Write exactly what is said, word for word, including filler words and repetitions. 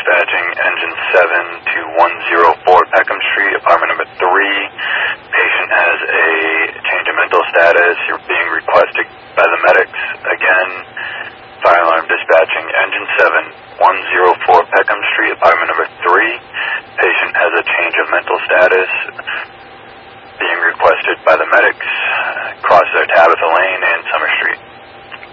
dispatching engine seven to one oh four Peckham Street, apartment number three. Patient has a change of mental status. You're being requested by the medics. Again, fire alarm dispatching engine seven, one oh four Peckham Street, apartment number three. Patient has a change of mental status. Being requested by the medics. Cross their Tabitha Lane and Summer Street.